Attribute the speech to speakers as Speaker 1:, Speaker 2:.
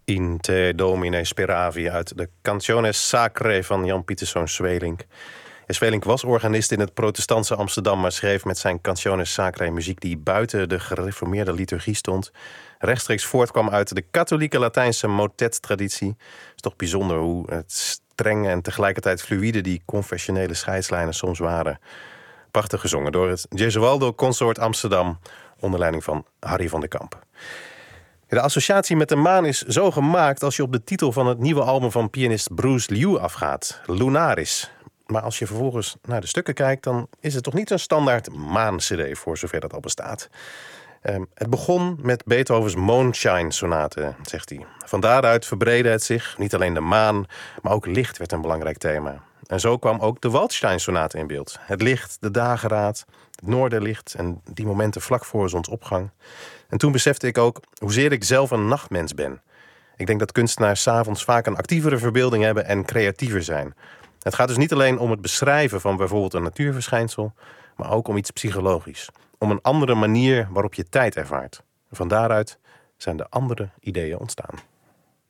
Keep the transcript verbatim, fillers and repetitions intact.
Speaker 1: In te domine speravi uit de Canciones Sacrae van Jan Pieterszoon Sweelinck. Sweelinck was organist in het protestantse Amsterdam, maar schreef met zijn Canciones Sacrae muziek die buiten de gereformeerde liturgie stond, rechtstreeks voortkwam uit de katholieke Latijnse motet-traditie. Het is toch bijzonder hoe het strenge en tegelijkertijd fluïde die confessionele scheidslijnen soms waren. Prachtig gezongen door het Gesualdo Consort Amsterdam onder leiding van Harry van den Kamp. De associatie met de maan is zo gemaakt als je op de titel van het nieuwe album van pianist Bruce Liu afgaat, Lunaris. Maar als je vervolgens naar de stukken kijkt, dan is het toch niet een standaard maan-cd, voor zover dat al bestaat. Um, het begon met Beethovens Moonshine-sonate, zegt hij. Van daaruit verbreedde het zich. Niet alleen de maan, maar ook licht werd een belangrijk thema. En zo kwam ook de Waldstein-sonate in beeld. Het licht, de dageraad, het noorderlicht en die momenten vlak voor zonsopgang. En toen besefte ik ook hoezeer ik zelf een nachtmens ben. Ik denk dat kunstenaars 's avonds vaak een actievere verbeelding hebben en creatiever zijn. Het gaat dus niet alleen om het beschrijven van bijvoorbeeld een natuurverschijnsel, maar ook om iets psychologisch. Om een andere manier waarop je tijd ervaart. Van daaruit zijn de andere ideeën ontstaan.